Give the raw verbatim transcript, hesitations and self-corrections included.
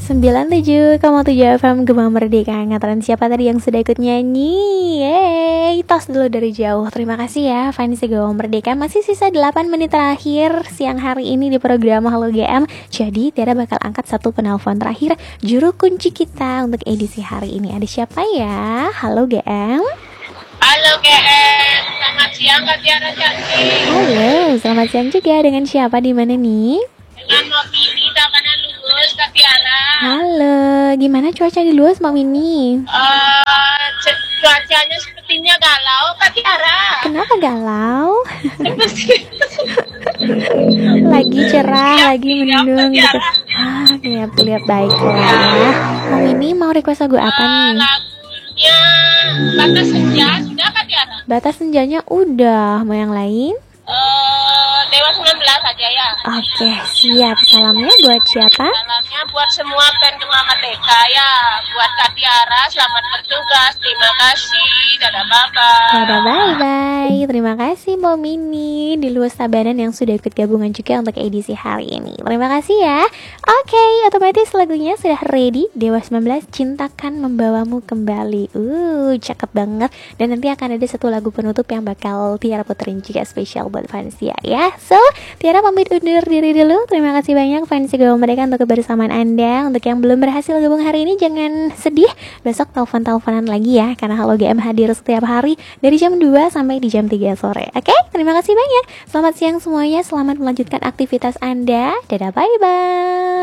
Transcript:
sembilan puluh tujuh koma tujuh F M Gemah Merdeka. Ngatakan siapa tadi yang sudah ikut nyanyi? Yeay, tos dulu dari jauh. Terima kasih ya fans Gemah Merdeka. Masih sisa delapan menit terakhir siang hari ini di program Halo G M. Jadi Tiara bakal angkat satu penelpon terakhir, juru kunci kita untuk edisi hari ini. Ada siapa ya? Halo G M. Halo G M, selamat siang Kak Tiara cantik. Halo, selamat siang juga. Dengan siapa, di mana nih? Dengan Mbak Mini, takana lulus Kak Tiara. Halo, gimana cuaca di luar Mbak Mini? Uh, c- cuacanya sepertinya galau Kak Tiara. Kenapa galau? Lagi cerah, Siap, lagi siap, mendung Kak gitu. Tiara. Ah, lihat lihat baiklah. Mbak Mini mau request lagu apa Uh, nih? lagunya Batas Senja sudah Kak Tiara. Batas senjanya udah, mau yang lain? Uh, Dewa sembilan belas aja ya. Oke, siap. Salamnya buat siapa? Salamnya buat semua fan Gemah Merdeka ya. Buat Kak Tiara, selamat bertugas. Terima kasih. Dadah bye-bye. Dadah, bye-bye. Terima kasih Mbak Mini di luar Tabanan yang sudah ikut gabungan juga untuk edisi hari ini. Terima kasih ya. Oke, otomatis lagunya sudah ready. Dewa sembilan belas, Cintakan Membawamu Kembali. Uh, cakep banget. Dan nanti akan ada satu lagu penutup yang bakal Tiara puterin juga spesial buat fans ya. ya. So, Tiara pamit undur diri dulu. Terima kasih banyak fans Gemah Merdeka untuk kebersamaan Anda. Untuk yang belum berhasil gabung hari ini, jangan sedih. Besok telepon-teleponan lagi ya, karena Halo G M hadir setiap hari dari jam dua sampai di jam tiga sore. Oke, terima kasih banyak. Selamat siang semuanya. Selamat melanjutkan aktivitas Anda. Dadah, bye-bye.